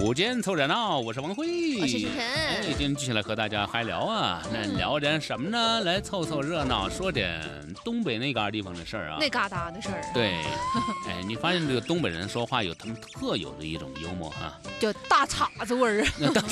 不见凑热闹，我是王辉， 我是晨哎， 晨。 今天继续来和大家嗨聊啊，那聊点什么呢？来凑凑热闹，说点东北那旮地方的事儿啊。 那旮瘩的事儿， 对，哎，你发现这个东北人说话有他们特有的一种幽默哈。 就大碴子味儿，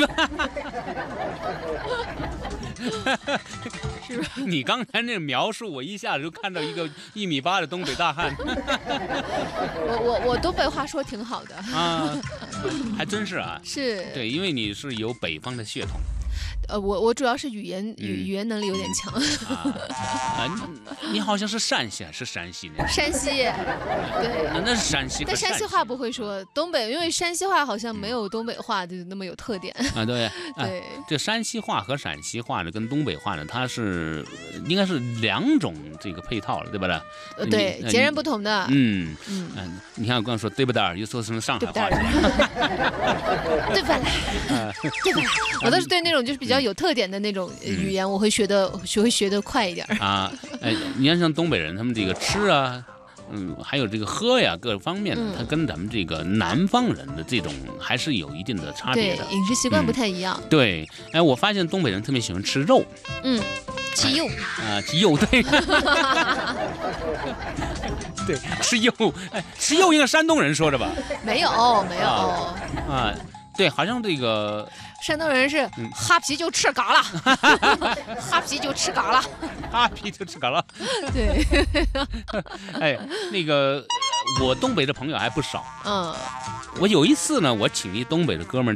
是吧？ 你刚才那个描述，我一下子就看到一个1.8米的东北大汉我东北话说挺好的啊，还真是啊。 是， 对，因为你是有北方的血统。 我主要是语言能力有点强。 你好像是陕西还是山西呢？ 山西，对， 那是山西。 但山西话不会说，东北因为山西话好像没有东北话就那么有特点。 啊，对对， 这山西话和陕西话呢，跟东北话呢，它是应该是两种这个配套了，对吧？ 对，截然不同的。 你看我刚说对不对？又说成上海话去了。对吧啦？对吧啦？我都是对那种就是比较有特点的那种语言，我会学得快一点啊。哎，你看像东北人，他们这个吃啊，还有这个喝呀，各方面呢，它跟咱们这个南方人的这种还是有一定的差别的。 对，饮食习惯不太一样。 对，哎，我发现东北人特别喜欢吃肉。 吃肉啊，吃肉对。对，吃肉，哎，吃肉应该山东人说的吧？ 没有。 啊，对，好像这个山东人是哈皮就吃嘎了，哈皮就吃嘎了， 哈皮就吃嘎了。 对， 哎，那个我东北的朋友还不少。我有一次呢，我请一东北的哥们儿